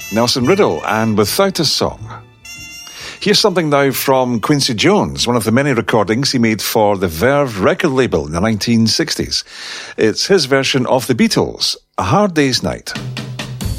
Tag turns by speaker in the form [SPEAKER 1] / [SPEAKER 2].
[SPEAKER 1] Nelson Riddle and Without a Song. Here's something now from Quincy Jones, one of the many recordings he made for the Verve record label in the 1960s. It's his version of the Beatles, A Hard Day's Night.